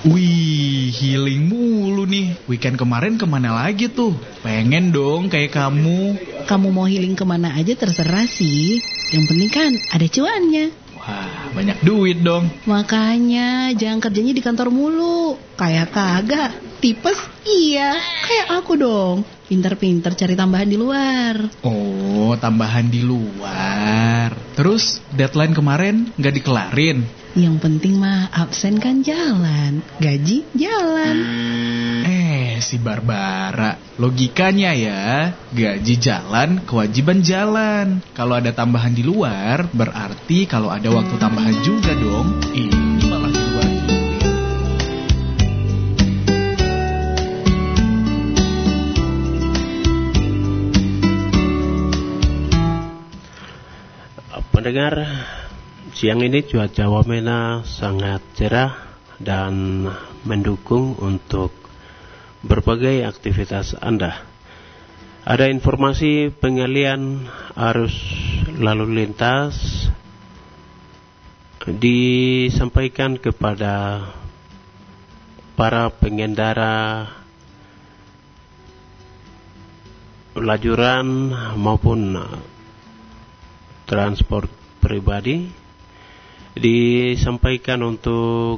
Wih, healing mulu nih. Weekend kemarin kemana lagi tuh? Pengen dong kayak kamu. Kamu mau healing kemana aja terserah sih. Yang penting kan ada cuannya. Wah, banyak duit dong. Makanya jangan kerjanya di kantor mulu. Kayak kagak. Tipes iya. Kayak aku dong. Pinter-pinter cari tambahan di luar. Oh, tambahan di luar. Terus deadline kemarin nggak dikelarin? Yang penting mah absen kan jalan, gaji jalan. Si Barbara, logikanya ya, gaji jalan, kewajiban jalan. Kalau ada tambahan di luar, berarti kalau ada waktu tambahan juga dong. Ini malah di luar juga. Pendengar, siang ini cuaca Wamena sangat cerah dan mendukung untuk berbagai aktivitas Anda. Ada informasi pengalian arus lalu lintas disampaikan kepada para pengendara lajuran maupun transport pribadi, disampaikan untuk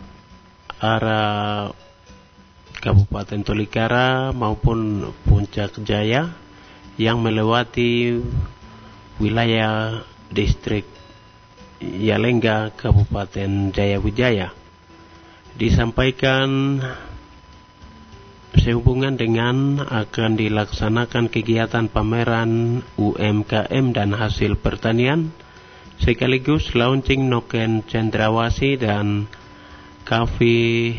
arah Kabupaten Tolikara maupun Puncak Jaya yang melewati wilayah distrik Yalengga Kabupaten Jayawijaya. Disampaikan sehubungan dengan akan dilaksanakan kegiatan pameran UMKM dan hasil pertanian sekaligus launching Noken Cendrawasih dan Cafe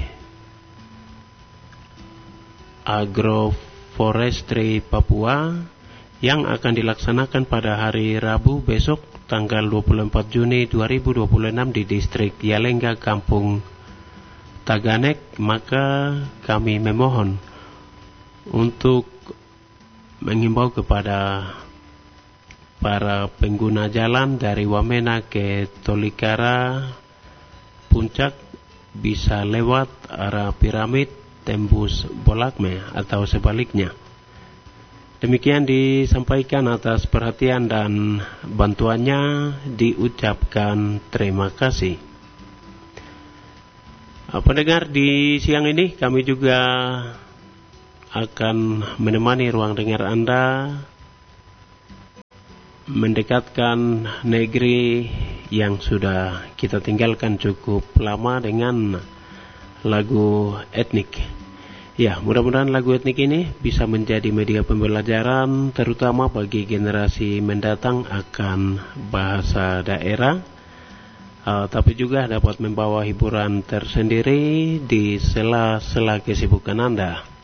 Agroforestry Papua yang akan dilaksanakan pada hari Rabu besok tanggal 24 Juni 2026 di distrik Yalengga Kampung Taganek. Maka kami memohon untuk mengimbau kepada para pengguna jalan dari Wamena ke Tolikara Puncak bisa lewat arah Piramid tembus Bolakme atau sebaliknya. Demikian disampaikan, atas perhatian dan bantuannya diucapkan terima kasih. Pendengar, di siang ini kami juga akan menemani ruang dengar Anda mendekatkan negeri yang sudah kita tinggalkan cukup lama dengan lagu etnik. Ya, mudah-mudahan lagu etnik ini bisa menjadi media pembelajaran terutama bagi generasi mendatang akan bahasa daerah, tapi juga dapat membawa hiburan tersendiri di sela-sela kesibukan Anda.